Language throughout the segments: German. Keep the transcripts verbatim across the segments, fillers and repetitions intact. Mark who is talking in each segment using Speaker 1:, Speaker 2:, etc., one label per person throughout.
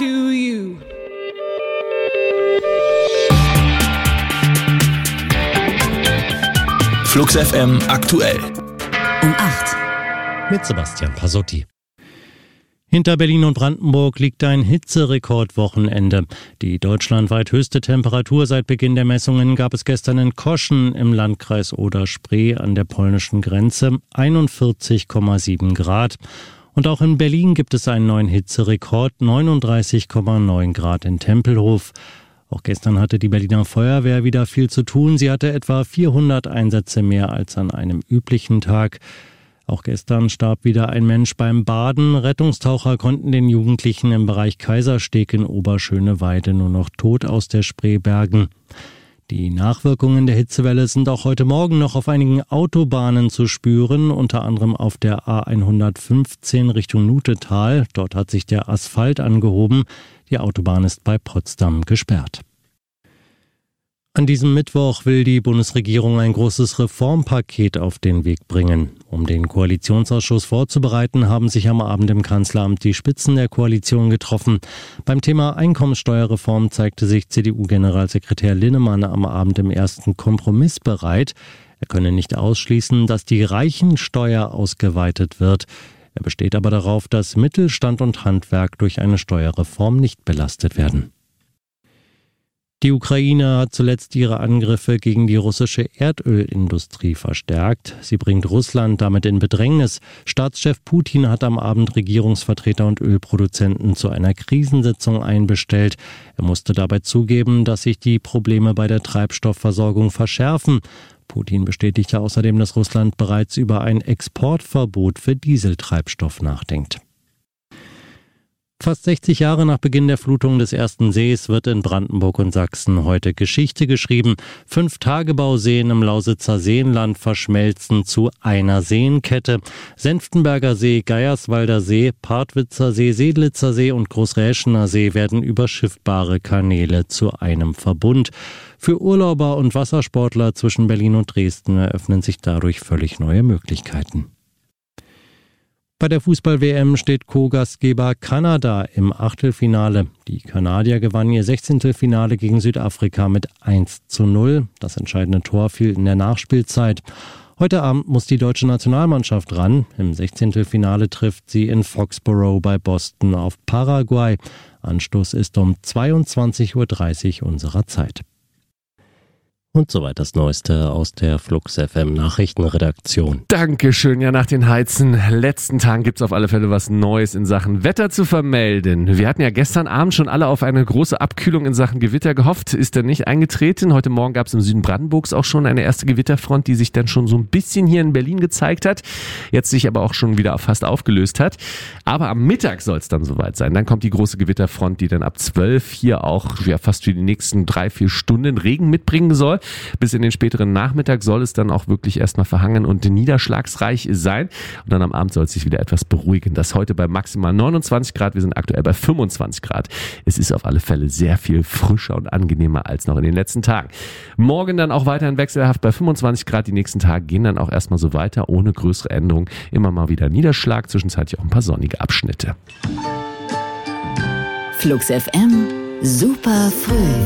Speaker 1: to you.
Speaker 2: Flux F M aktuell.
Speaker 3: Um acht.
Speaker 4: Mit Sebastian Pasotti. Hinter Berlin und Brandenburg liegt ein Hitzerekordwochenende. Die deutschlandweit höchste Temperatur seit Beginn der Messungen gab es gestern in Koschen im Landkreis Oder-Spree an der polnischen Grenze, einundvierzig Komma sieben Grad. Und auch in Berlin gibt es einen neuen Hitzerekord, neununddreißig Komma neun Grad in Tempelhof. Auch gestern hatte die Berliner Feuerwehr wieder viel zu tun. Sie hatte etwa vierhundert Einsätze mehr als an einem üblichen Tag. Auch gestern starb wieder ein Mensch beim Baden. Rettungstaucher konnten den Jugendlichen im Bereich Kaisersteg in Oberschöneweide nur noch tot aus der Spree bergen. Die Nachwirkungen der Hitzewelle sind auch heute Morgen noch auf einigen Autobahnen zu spüren, unter anderem auf der A hundertfünfzehn Richtung Nutetal. Dort hat sich der Asphalt angehoben. Die Autobahn ist bei Potsdam gesperrt. An diesem Mittwoch will die Bundesregierung ein großes Reformpaket auf den Weg bringen. Um den Koalitionsausschuss vorzubereiten, haben sich am Abend im Kanzleramt die Spitzen der Koalition getroffen. Beim Thema Einkommensteuerreform zeigte sich C D U-Generalsekretär Linnemann am Abend im ersten Kompromiss bereit. Er könne nicht ausschließen, dass die Reichensteuer ausgeweitet wird. Er besteht aber darauf, dass Mittelstand und Handwerk durch eine Steuerreform nicht belastet werden. Die Ukraine hat zuletzt ihre Angriffe gegen die russische Erdölindustrie verstärkt. Sie bringt Russland damit in Bedrängnis. Staatschef Putin hat am Abend Regierungsvertreter und Ölproduzenten zu einer Krisensitzung einbestellt. Er musste dabei zugeben, dass sich die Probleme bei der Treibstoffversorgung verschärfen. Putin bestätigte außerdem, dass Russland bereits über ein Exportverbot für Dieseltreibstoff nachdenkt. Fast sechzig Jahre nach Beginn der Flutung des Ersten Sees wird in Brandenburg und Sachsen heute Geschichte geschrieben. Fünf Tagebauseen im Lausitzer Seenland verschmelzen zu einer Seenkette. Senftenberger See, Geierswalder See, Partwitzer See, Sedlitzer See und Großräschener See werden über schiffbare Kanäle zu einem Verbund. Für Urlauber und Wassersportler zwischen Berlin und Dresden eröffnen sich dadurch völlig neue Möglichkeiten. Bei der Fußball-W M steht Co-Gastgeber Kanada im Achtelfinale. Die Kanadier gewannen ihr Sechzehntelfinale gegen Südafrika mit eins zu null. Das entscheidende Tor fiel in der Nachspielzeit. Heute Abend muss die deutsche Nationalmannschaft ran. Im Sechzehntelfinale trifft sie in Foxborough bei Boston auf Paraguay. Anstoß ist um zweiundzwanzig Uhr dreißig unserer Zeit. Und soweit das Neueste aus der Flux F M Nachrichtenredaktion.
Speaker 5: Dankeschön. Ja, nach den heißen letzten Tagen gibt's auf alle Fälle was Neues in Sachen Wetter zu vermelden. Wir hatten ja gestern Abend schon alle auf eine große Abkühlung in Sachen Gewitter gehofft. Ist dann nicht eingetreten. Heute Morgen gab's im Süden Brandenburgs auch schon eine erste Gewitterfront, die sich dann schon so ein bisschen hier in Berlin gezeigt hat. Jetzt sich aber auch schon wieder fast aufgelöst hat. Aber am Mittag soll's dann soweit sein. Dann kommt die große Gewitterfront, die dann ab zwölf hier auch ja fast für die nächsten drei, vier Stunden Regen mitbringen soll. Bis in den späteren Nachmittag soll es dann auch wirklich erstmal verhangen und niederschlagsreich sein. Und dann am Abend soll es sich wieder etwas beruhigen. Das heute bei maximal neunundzwanzig Grad. Wir sind aktuell bei fünfundzwanzig Grad. Es ist auf alle Fälle sehr viel frischer und angenehmer als noch in den letzten Tagen. Morgen dann auch weiterhin wechselhaft bei fünfundzwanzig Grad. Die nächsten Tage gehen dann auch erstmal so weiter, ohne größere Änderungen. Immer mal wieder Niederschlag, zwischenzeitlich auch ein paar sonnige Abschnitte.
Speaker 3: Flux F M, super früh.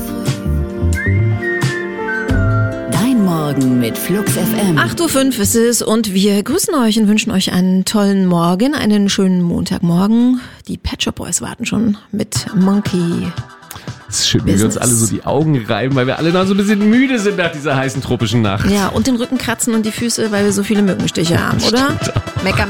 Speaker 3: Morgen mit Flux F M.
Speaker 6: acht Uhr fünf ist es und wir grüßen euch und wünschen euch einen tollen Morgen, einen schönen Montagmorgen. Die Pet Shop Boys warten schon mit Monkey.
Speaker 5: Es ist schön, wie wir uns alle so die Augen reiben, weil wir alle noch so ein bisschen müde sind nach dieser heißen tropischen Nacht.
Speaker 6: Ja, und den Rücken kratzen und die Füße, weil wir so viele Mückenstiche haben, oder? Mecker